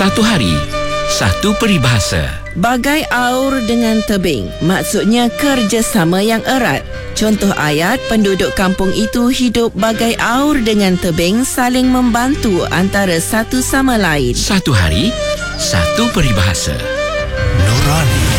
Satu hari, satu peribahasa. Bagai aur dengan tebing, maksudnya kerjasama yang erat. Contoh ayat, penduduk kampung itu hidup bagai aur dengan tebing, saling membantu antara satu sama lain. Satu hari, satu peribahasa. Nurani.